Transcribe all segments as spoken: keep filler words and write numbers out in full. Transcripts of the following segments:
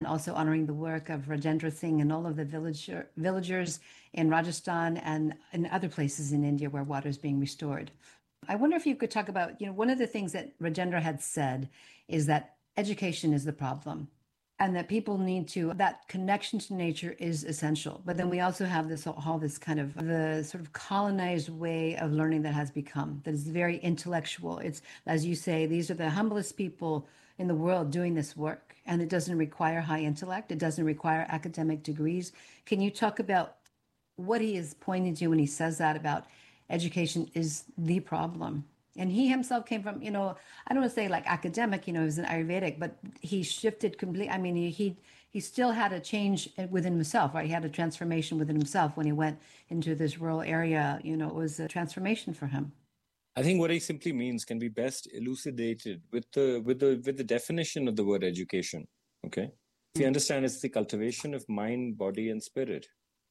also honoring the work of Rajendra Singh and all of the villager, villagers in Rajasthan and in other places in India where water is being restored. I wonder if you could talk about, you know, one of the things that Rajendra had said is that education is the problem and that people need to, that connection to nature is essential. But then we also have this all this kind of the sort of colonized way of learning that has become, that is very intellectual. It's, as you say, these are the humblest people in the world doing this work. And it doesn't require high intellect. It doesn't require academic degrees. Can you talk about what he is pointing to when he says that about education is the problem? And he himself came from, you know, I don't want to say like academic, you know, he was an Ayurvedic, but he shifted completely. I mean, he, he he still had a change within himself, right? He had a transformation within himself when he went into this rural area. You know, it was a transformation for him. I think what he simply means can be best elucidated with the with the with the definition of the word education. Okay, if you understand, it's the cultivation of mind, body, and spirit.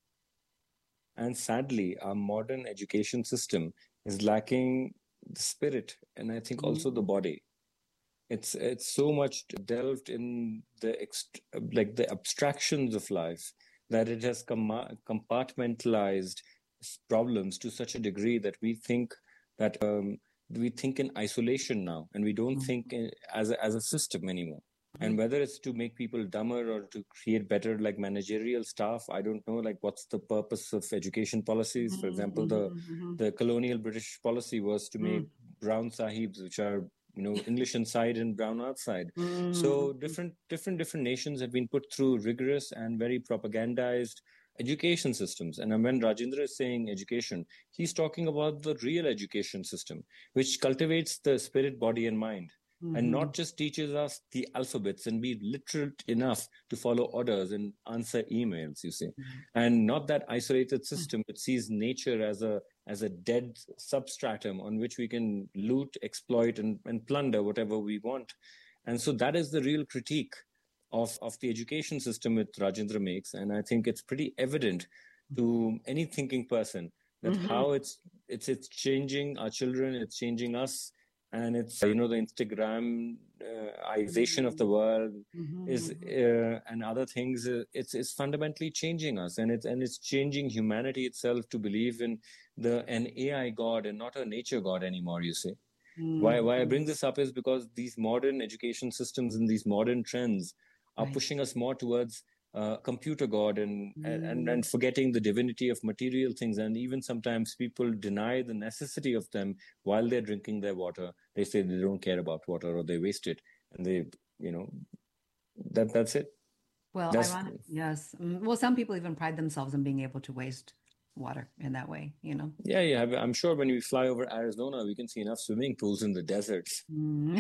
And sadly, our modern education system is lacking the spirit, and I think also the body. It's it's so much delved in the ext- like the abstractions of life that it has com- compartmentalized problems to such a degree that we think that um, we think in isolation now, and we don't think in, as a, as a system anymore. And whether it's to make people dumber or to create better like managerial staff, I don't know, like what's the purpose of education policies. For example, the the colonial British policy was to make brown sahibs, which are, you know, English inside and brown outside. So different different different nations have been put through rigorous and very propagandized education systems. And when Rajendra is saying education, he's talking about the real education system, which cultivates the spirit, body, and mind. Mm-hmm. And not just teaches us the alphabets and be literate enough to follow orders and answer emails, you see. Mm-hmm. And not that isolated system that sees nature as a as a dead substratum on which we can loot, exploit, and, and plunder whatever we want. And so that is the real critique of, of the education system that Rajendra makes. And I think it's pretty evident to any thinking person that mm-hmm. how it's it's it's changing our children, it's changing us. And it's, you know, the Instagramization uh, of the world mm-hmm. is uh, and other things. Uh, it's it's fundamentally changing us, and it's and it's changing humanity itself to believe in the an A I God and not a nature God anymore. You see, mm-hmm. why why I bring this up is because these modern education systems and these modern trends are right. pushing us more towards Uh, computer god and, mm. and and forgetting the divinity of material things. And even sometimes people deny the necessity of them while they're drinking their water. They say they don't care about water or they waste it, and they, you know, that that's it. Well, that's, ironic, yes. Well, some people even pride themselves in being able to waste water in that way, you know. Yeah, yeah. I'm sure when we fly over Arizona, we can see enough swimming pools in the deserts. Mm.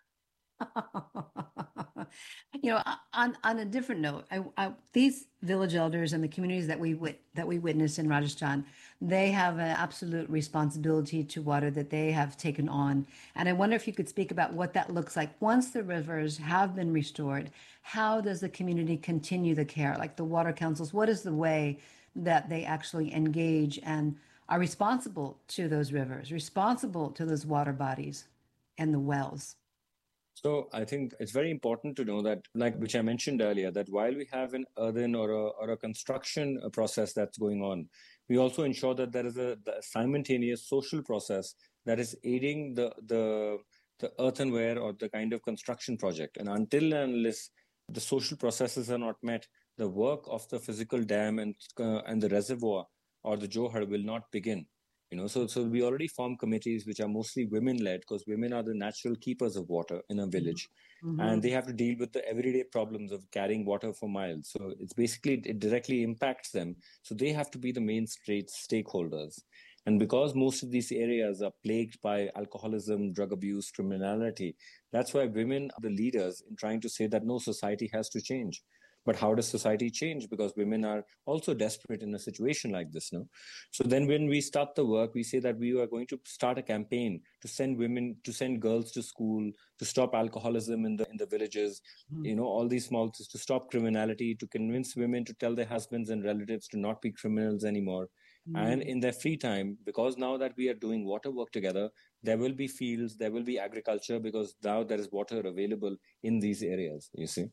You know, on on a different note, I, I, these village elders and the communities that we wit, that we witness in Rajasthan, they have an absolute responsibility to water that they have taken on. And I wonder if you could speak about what that looks like once the rivers have been restored. How does the community continue the care? Like the water councils, what is the way that they actually engage and are responsible to those rivers, responsible to those water bodies and the wells? So I think it's very important to know that, like which I mentioned earlier, that while we have an earthen or a, or a construction process that's going on, we also ensure that there is a the simultaneous social process that is aiding the the the earthenware or the kind of construction project. And until and unless the social processes are not met, the work of the physical dam and uh, and the reservoir or the johar will not begin. You know, so so we already form committees which are mostly women-led, because women are the natural keepers of water in a village, mm-hmm. and they have to deal with the everyday problems of carrying water for miles. So it's basically, it directly impacts them. So they have to be the main straight stakeholders. And because most of these areas are plagued by alcoholism, drug abuse, criminality, that's why women are the leaders in trying to say that no, society has to change. But how does society change? Because women are also desperate in a situation like this, no? So then when we start the work, we say that we are going to start a campaign to send women, to send girls to school, to stop alcoholism in the in the villages, mm. you know, all these small, to stop criminality, to convince women to tell their husbands and relatives to not be criminals anymore. Mm. And in their free time, because now that we are doing water work together, there will be fields, there will be agriculture, because now there is water available in these areas, you see.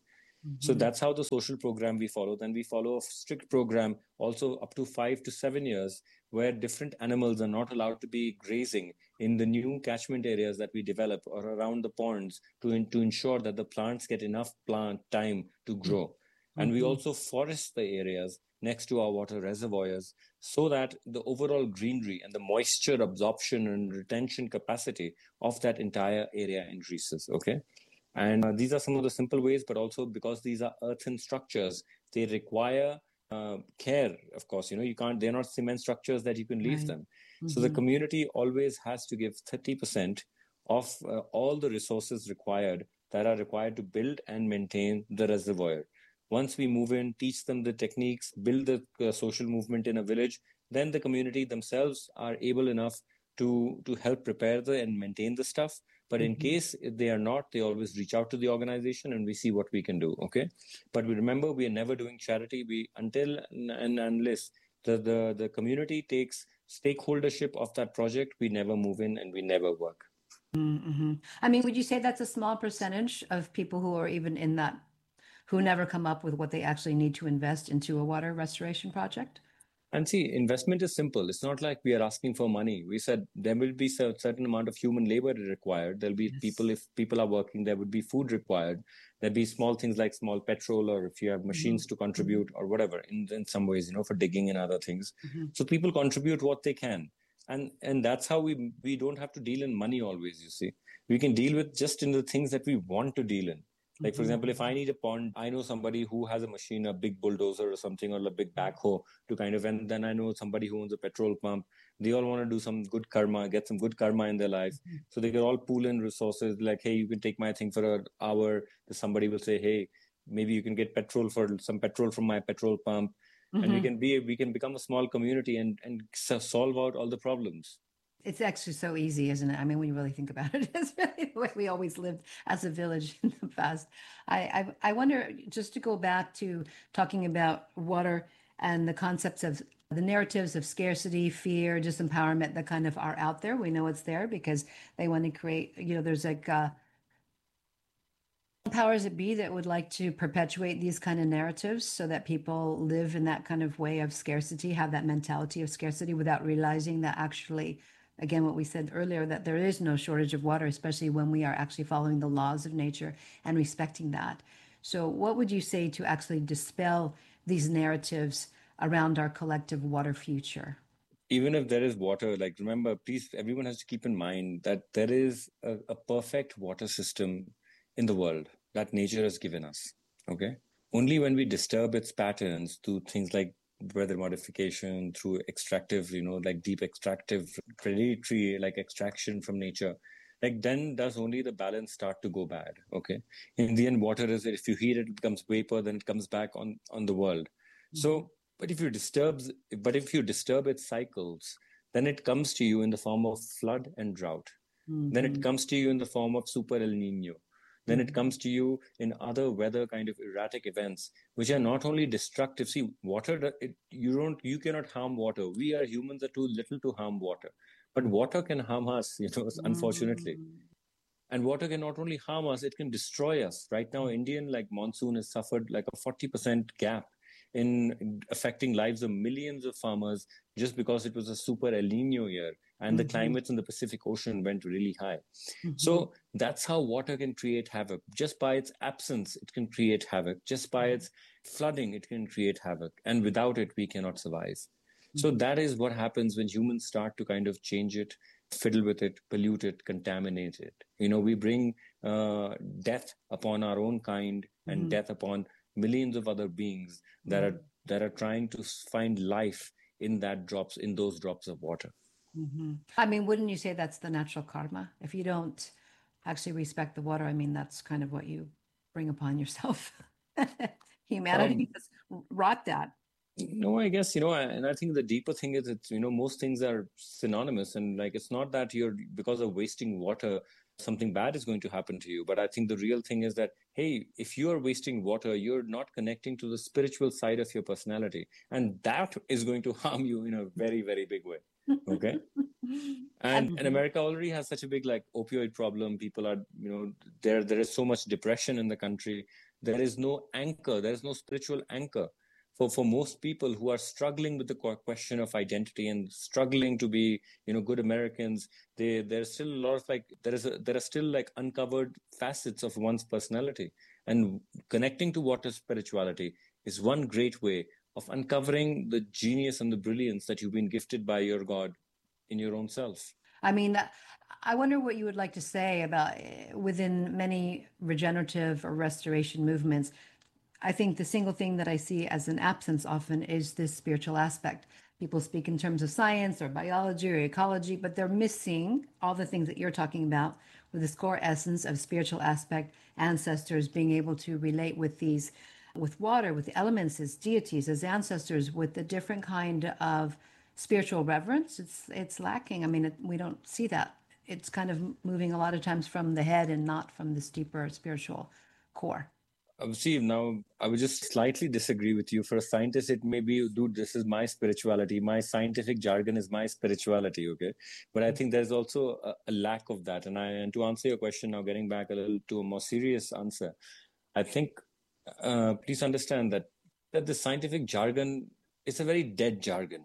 Mm-hmm. So that's how the social program we follow. Then we follow a strict program also up to five to seven years where different animals are not allowed to be grazing in the new catchment areas that we develop or around the ponds to, in, to ensure that the plants get enough plant time to grow. Mm-hmm. And we also forest the areas next to our water reservoirs so that the overall greenery and the moisture absorption and retention capacity of that entire area increases. Okay. And uh, these are some of the simple ways, but also because these are earthen structures, they require uh, care, of course. You know, you can't, they're not cement structures that you can leave right. them. Mm-hmm. So the community always has to give thirty percent of uh, all the resources required that are required to build and maintain the reservoir. Once we move in, teach them the techniques, build the uh, social movement in a village, then the community themselves are able enough to, to help prepare the and maintain the stuff. But in mm-hmm. case they are not, they always reach out to the organization and we see what we can do. Okay. But we remember we are never doing charity. We until and unless the, the, the community takes stakeholdership of that project, we never move in and we never work. Mm-hmm. I mean, would you say that's a small percentage of people who are even in that, who never come up with what they actually need to invest into a water restoration project? And see, investment is simple. It's not like we are asking for money. We said there will be a certain amount of human labor required. There'll be yes. people, if people are working, there would be food required. There'll be small things like small petrol, or if you have machines mm-hmm. to contribute mm-hmm. or whatever, in, in some ways, you know, for digging and other things. Mm-hmm. So people contribute what they can. And and that's how we we don't have to deal in money always, you see. We can deal with just in the things that we want to deal in. Like, for example, if I need a pond, I know somebody who has a machine, a big bulldozer or something, or a big backhoe to kind of, and then I know somebody who owns a petrol pump. They all want to do some good karma, get some good karma in their life. Mm-hmm. So they can all pool in resources like, hey, you can take my thing for an hour. Somebody will say, hey, maybe you can get petrol for some petrol from my petrol pump. Mm-hmm. And we can be, we can become a small community and, and solve out all the problems. It's actually so easy, isn't it? I mean, when you really think about it, it's really the way we always lived as a village in the past. I, I, I wonder, just to go back to talking about water and the concepts of the narratives of scarcity, fear, disempowerment that kind of are out there. We know it's there because they want to create, you know, there's like uh, powers that be that would like to perpetuate these kind of narratives so that people live in that kind of way of scarcity, have that mentality of scarcity without realizing that actually, again, what we said earlier, that there is no shortage of water, especially when we are actually following the laws of nature and respecting that. So what would you say to actually dispel these narratives around our collective water future? Even if there is water, like remember, please, everyone has to keep in mind that there is a, a perfect water system in the world that nature has given us. Okay. Only when we disturb its patterns through things like weather modification, through extractive, you know, like deep extractive predatory, like extraction from nature, like then does only the balance start to go bad. Okay. In the end, water is, if you heat it, it becomes vapor, then it comes back on, on the world. Mm-hmm. So, but if you disturb, but if you disturb its cycles, then it comes to you in the form of flood and drought. Mm-hmm. Then it comes to you in the form of super El Nino. Then it comes to you in other weather kind of erratic events, which are not only destructive. See, water, it, you don't, you cannot harm water. We are humans are too little to harm water, but water can harm us, you know, unfortunately. Mm. And water can not only harm us, it can destroy us. Right now, Indian like monsoon has suffered like a forty percent gap in affecting lives of millions of farmers just because it was a super El Nino year and mm-hmm. the climates in the Pacific Ocean went really high. Mm-hmm. So that's how water can create havoc. Just by its absence, it can create havoc. Just by mm-hmm. its flooding, it can create havoc. And without it, we cannot survive. Mm-hmm. So that is what happens when humans start to kind of change it, fiddle with it, pollute it, contaminate it. You know, we bring uh, death upon our own kind and mm-hmm. death upon millions of other beings that mm-hmm. are that are trying to find life in that drops in those drops of water. Mm-hmm. I mean, wouldn't you say that's the natural karma? If you don't actually respect the water, I mean, that's kind of what you bring upon yourself. Humanity um, has wrought that. No, I guess, you know, and I think the deeper thing is, it's, you know, most things are synonymous, and like, it's not that you're, because of wasting water, something bad is going to happen to you. But I think the real thing is that, hey, if you are wasting water, you're not connecting to the spiritual side of your personality. And that is going to harm you in a very, very big way. Okay. And, and America already has such a big like opioid problem. People are, you know, there, there is so much depression in the country. there is no anchor, there is no spiritual anchor. For, for most people who are struggling with the question of identity and struggling to be, you know, good Americans, they there's still a lot of like there is a, there are still like uncovered facets of one's personality, and connecting to water spirituality is one great way of uncovering the genius and the brilliance that you've been gifted by your God in your own self. I mean, I wonder what you would like to say about within many regenerative or restoration movements. I think the single thing that I see as an absence often is this spiritual aspect. People speak in terms of science or biology or ecology, but they're missing all the things that you're talking about with this core essence of spiritual aspect, ancestors being able to relate with these, with water, with the elements as deities, as ancestors, with a different kind of spiritual reverence. It's it's lacking. I mean, it, we don't see that. It's kind of moving a lot of times from the head and not from this deeper spiritual core. See, now I would just slightly disagree with you. For a scientist, it may be, dude, this is my spirituality. My scientific jargon is my spirituality, okay? But I think there's also a, a lack of that. And I, and to answer your question now, getting back a little to a more serious answer, I think, uh, please understand that, that the scientific jargon is a very dead jargon.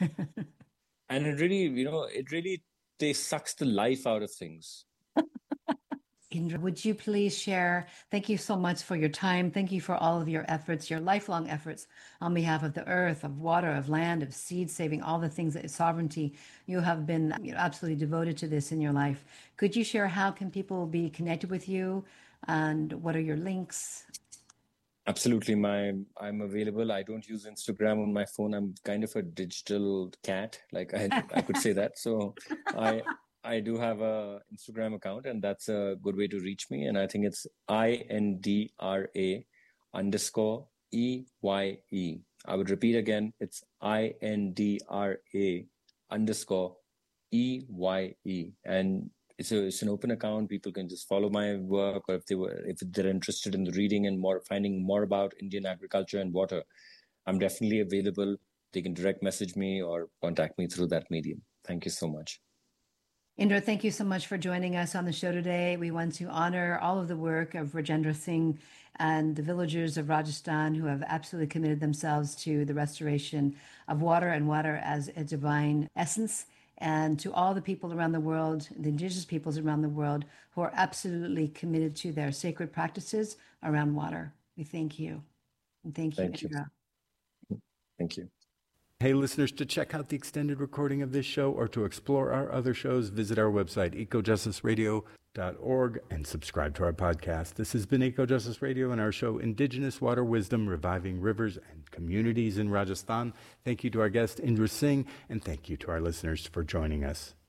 And it really, you know, it really, they sucks the life out of things. Indra, would you please share? Thank you so much for your time. Thank you for all of your efforts, your lifelong efforts on behalf of the earth, of water, of land, of seed saving, all the things that sovereignty. You have been you know, absolutely devoted to this in your life. Could you share how can people be connected with you and what are your links? Absolutely. My I'm available. I don't use Instagram on my phone. I'm kind of a digital cat, like I I could say that. So I I do have a Instagram account, and that's a good way to reach me. And I think it's I N D R A underscore E Y E. I would repeat again. It's I N D R A underscore E Y E. And it's a, it's an open account. People can just follow my work, or if they were, if they're interested in the reading and more, finding more about Indian agriculture and water, I'm definitely available. They can direct message me or contact me through that medium. Thank you so much. Indra, thank you so much for joining us on the show today. We want to honor all of the work of Rajendra Singh and the villagers of Rajasthan who have absolutely committed themselves to the restoration of water and water as a divine essence. And to all the people around the world, the indigenous peoples around the world who are absolutely committed to their sacred practices around water. We thank you. And thank you, Thank Indra. you. Thank you. Hey, listeners, to check out the extended recording of this show or to explore our other shows, visit our website, eco justice radio dot org, and subscribe to our podcast. This has been Eco Justice Radio and our show, Indigenous Water Wisdom, Reviving Rivers and Communities in Rajasthan. Thank you to our guest, Indra Singh, and thank you to our listeners for joining us.